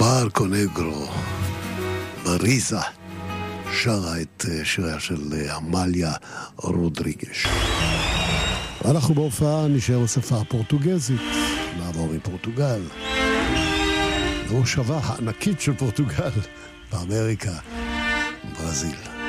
ברקו נגרו, מריזה, שרה את שיריה של אמליה רודריגש. אנחנו בהופעה נשאר בשפה הפורטוגזית, נעבור מפורטוגל למושבה הענקית של פורטוגל באמריקה, ברזיל.